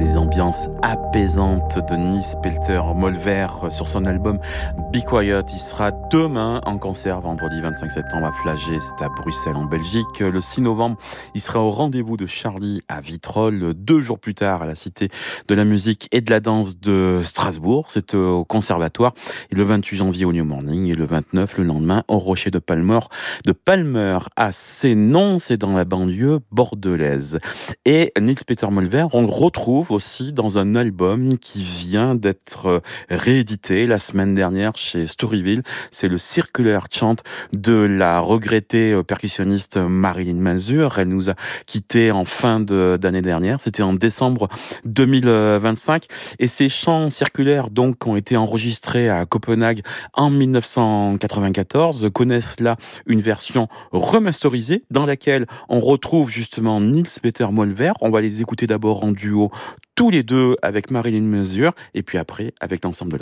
des ambiances apaisantes de Nils Peter Molver sur son album Be Quiet. Il sera demain en concert, vendredi 25 septembre à Flagey, c'est à Bruxelles en Belgique. Le 6 novembre, il sera au rendez-vous de Charlie à Vitrolles. 2 jours plus tard, à la Cité de la musique et de la danse de Strasbourg, c'est au Conservatoire. Et le 28 janvier au New Morning et le 29, le lendemain, au Rocher de Palmer à Sénon, c'est dans la banlieue bordelaise. Et Nils Peter Molver, on le retrouve aussi dans un album qui vient d'être réédité la semaine dernière chez Storyville. C'est le Circular Chant de la regrettée percussionniste Marilyn Mazur. Elle nous a quittés en fin d'année dernière. C'était en décembre 2025. Et ces chants circulaires, donc, ont été enregistrés à Copenhague en 1994, connaissent là une version remasterisée dans laquelle on retrouve justement Nils Peter Molver. On va les écouter d'abord en duo, tous les deux avec Marilyn Mazur, et puis après avec l'ensemble de